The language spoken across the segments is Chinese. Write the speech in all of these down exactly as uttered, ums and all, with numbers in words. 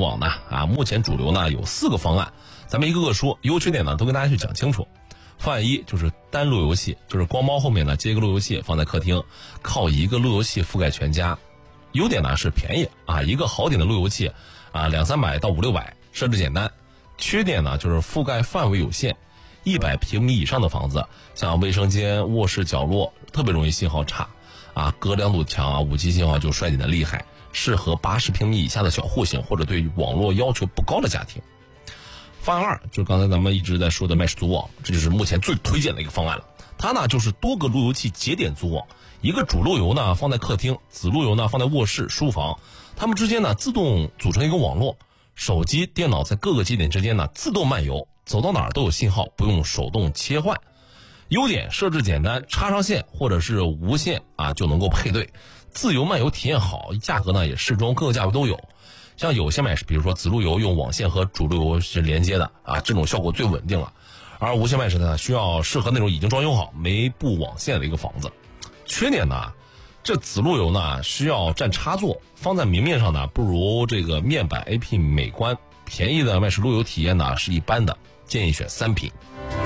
网呢啊，目前主流呢有四个方案，咱们一个个说，优缺点呢都跟大家去讲清楚。方案一就是单路由器，就是光猫后面呢接一个路由器放在客厅，靠一个路由器覆盖全家。优点呢是便宜啊，一个好点的路由器啊两三百到五六百，设置简单。缺点呢就是覆盖范围有限，一百平米以上的房子，像卫生间、卧室角落特别容易信号差啊，隔两堵墙啊，五 G 信号就衰减的厉害，适合八十平米以下的小户型或者对网络要求不高的家庭。方案二就是刚才咱们一直在说的 Mesh 组网，这就是目前最推荐的一个方案了。它呢就是多个路由器节点组网，一个主路由呢放在客厅，子路由呢放在卧室、书房，它们之间呢自动组成一个网络，手机、电脑在各个节点之间呢自动漫游，走到哪儿都有信号，不用手动切换。优点设置简单，插上线或者是无线啊就能够配对，自由漫游体验好，价格呢也适中，各个价位都有。像有些 Mesh 比如说子路由用网线和主路由是连接的啊，这种效果最稳定了。而无线 Mesh 呢需要适合那种已经装修好没布网线的一个房子。缺点呢，这子路由呢需要占插座，放在明面上呢不如这个面板 A P 美观，便宜的 Mesh 路由体验呢是一般的，建议选三频。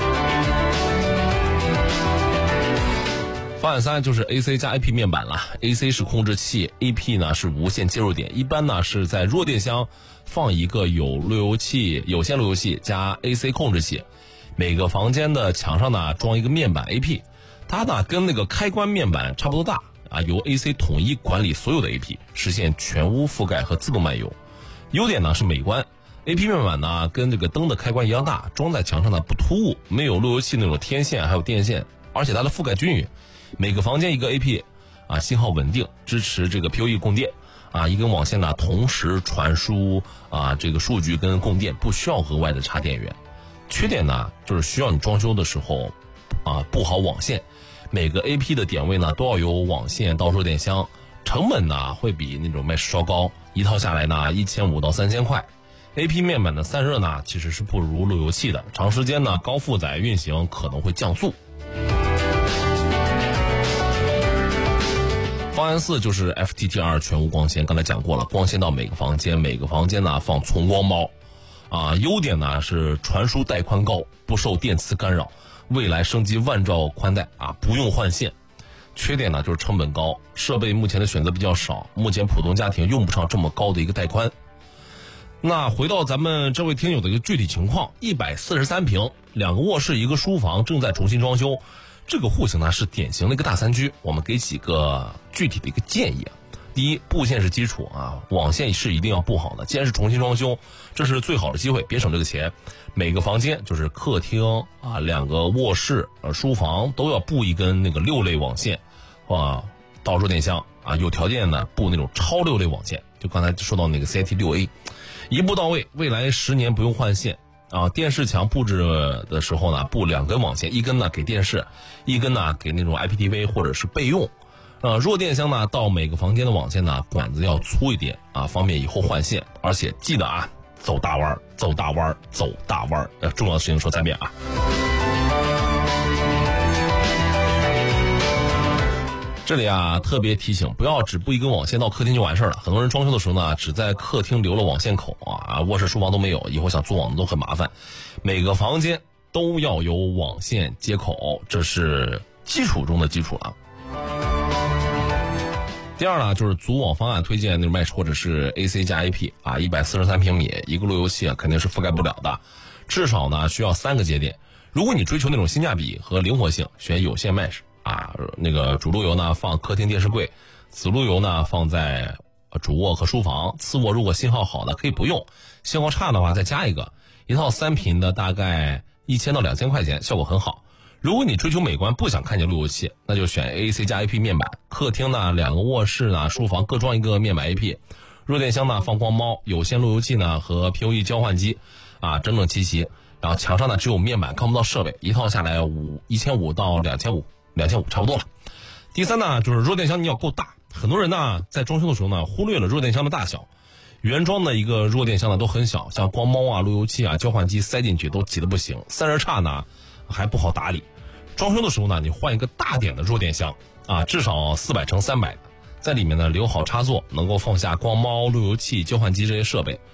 方案三就是 A C 加 A P 面板了。 A C 是控制器， A P 呢是无线接入点，一般呢是在弱电箱放一个有路由器有线路由器加 A C 控制器，每个房间的墙上呢装一个面板 A P， 它呢跟那个开关面板差不多大啊，由 A C 统一管理所有的 A P， 实现全屋覆盖和自动漫游。优点呢是美观， A P 面板呢跟这个灯的开关一样大，装在墙上呢不突兀，没有路由器那种天线还有电线，而且它的覆盖均匀，每个房间一个 A P 啊，信号稳定，支持这个 P O E 供电啊，一根网线呢同时传输啊这个数据跟供电，不需要额外的插电源。缺点呢就是需要你装修的时候啊布好网线，每个 A P 的点位呢都要有网线到弱电箱，成本呢会比那种 Mesh 稍高，一套下来呢一千五到三千块。A P 面板的散热呢其实是不如路由器的，长时间呢高负载运行可能会降速。方案四就是 F T T R 全屋光纤，刚才讲过了，光纤到每个房间，每个房间呢放从光猫啊。优点呢是传输带宽高，不受电磁干扰，未来升级万兆宽带啊不用换线。缺点呢就是成本高，设备目前的选择比较少，目前普通家庭用不上这么高的一个带宽。那回到咱们这位听友的一个具体情况，一百四十三平，两个卧室一个书房，正在重新装修。这个户型呢是典型的一个大三居，我们给几个具体的一个建议啊。第一，布线是基础啊，网线是一定要布好的。既然是重新装修，这是最好的机会，别省这个钱。每个房间就是客厅啊，两个卧室、呃书房都要布一根那个六类网线啊，到弱电箱啊，有条件呢布那种超六类网线，就刚才说到那个 C I T 六 A， 一步到位，未来十年不用换线。啊，电视墙布置的时候呢，布两根网线，一根呢给电视，一根呢给那种 I P T V 或者是备用。呃，弱电箱呢到每个房间的网线呢管子要粗一点啊，方便以后换线。而且记得啊，走大弯，走大弯，走大弯。呃，重要的事情说三遍啊。这里啊特别提醒，不要只布一根网线到客厅就完事儿了。很多人装修的时候呢，只在客厅留了网线口啊，卧室书房都没有，以后想做网都很麻烦。每个房间都要有网线接口，这是基础中的基础了。第二呢，就是组网方案推荐那种 Mesh 或者是 A C 加 A P 啊，一百四十三平米，一个路由器啊肯定是覆盖不了的，至少呢需要三个节点。如果你追求那种性价比和灵活性，选有线 Mesh。啊，那个主路由呢放客厅电视柜，子路由呢放在主卧和书房。次卧如果信号好的可以不用，信号差的话再加一个。一套三频的大概一千到两千块钱，效果很好。如果你追求美观，不想看见路由器，那就选 A C 加 A P 面板。客厅呢两个卧室呢书房各装一个面板 A P， 弱电箱呢放光猫，有线路由器呢和 P O E 交换机啊整整齐齐。然后墙上呢只有面板，看不到设备，一套下来五一千五到两千五。两千五差不多了。第三呢，就是弱电箱你要够大。很多人呢在装修的时候呢忽略了弱电箱的大小，原装的一个弱电箱呢都很小，像光猫啊、路由器啊、交换机塞进去都挤得不行，散热差呢还不好打理。装修的时候呢，你换一个大点的弱电箱啊，至少四百乘三百的，在里面呢留好插座，能够放下光猫、路由器、交换机这些设备。